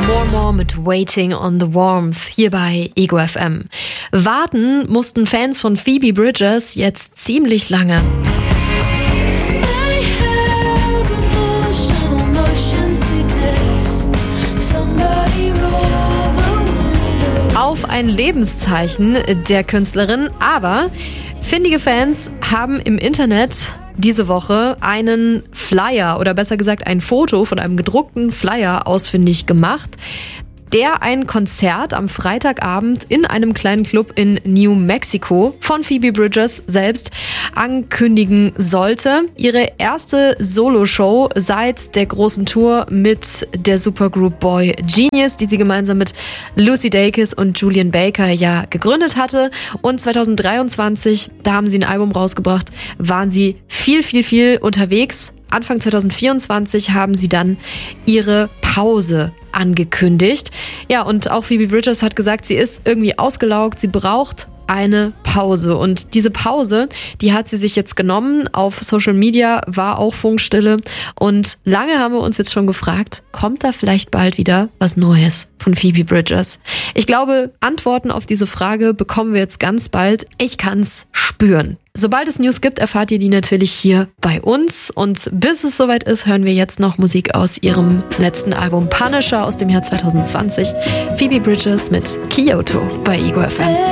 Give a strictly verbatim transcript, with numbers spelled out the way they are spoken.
More More mit Waiting on the Warmth hier bei Ego F M. Warten mussten Fans von Phoebe Bridgers jetzt ziemlich lange. Auf ein Lebenszeichen der Künstlerin, aber findige Fans haben im Internet diese Woche einen Flyer oder besser gesagt ein Foto von einem gedruckten Flyer ausfindig gemacht, der ein Konzert am Freitagabend in einem kleinen Club in New Mexico von Phoebe Bridgers selbst ankündigen sollte. Ihre erste Soloshow seit der großen Tour mit der Supergroup Boy Genius, die sie gemeinsam mit Lucy Dacus und Julian Baker ja gegründet hatte. Und zwanzig dreiundzwanzig, da haben sie ein Album rausgebracht, waren sie viel, viel, viel unterwegs. Anfang zwanzig vierundzwanzig haben sie dann ihre Pause angekündigt. Ja, und auch Phoebe Bridgers hat gesagt, sie ist irgendwie ausgelaugt, sie braucht eine Pause. Und diese Pause, die hat sie sich jetzt genommen. Auf Social Media war auch Funkstille. Und lange haben wir uns jetzt schon gefragt, kommt da vielleicht bald wieder was Neues von Phoebe Bridgers? Ich glaube, Antworten auf diese Frage bekommen wir jetzt ganz bald. Ich kann's spüren. Sobald es News gibt, erfahrt ihr die natürlich hier bei uns. Und bis es soweit ist, hören wir jetzt noch Musik aus ihrem letzten Album Punisher aus dem Jahr zwanzig zwanzig. Phoebe Bridgers mit Kyoto bei Ego F M.